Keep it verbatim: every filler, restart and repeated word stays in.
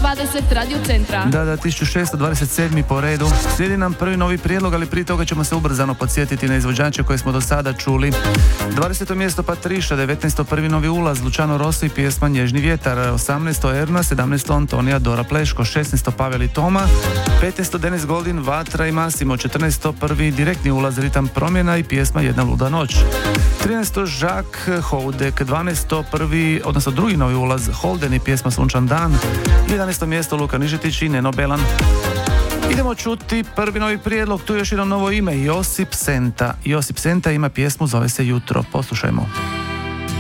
dvadeset Radio Centra. Da, da, tisuću šesto dvadeset sedmi po redu. Slijedi nam prvi novi prijedlog, ali prije toga ćemo se ubrzano podsjetiti na izvođače koje smo do sada čuli. dvadeseto mjesto Patriša, devetnaesto prvi novi ulaz Luciano Rossi i pjesma Nježni vjetar, osamnaesto Erna, sedamnaesto Antonija Dora Pleško, šesnaesto Pavel i Toma, petnaesto Denis Goldin, Vatra i Massimo, četrnaesto prvi direktni ulaz Ritam promjena i pjesma Jedna luda noć, trinaesto Žak Houdek, dvanaesto prvi, odnosno drugi novi ulaz Holden i pjesma Sunčan dan, jedanaesto mjesto Luka Nižetić i Neno Belan. Idemo čuti prvi novi prijedlog, tu je još jedno novo ime, Josip Senta. Josip Senta ima pjesmu, zove se Jutro, poslušajmo.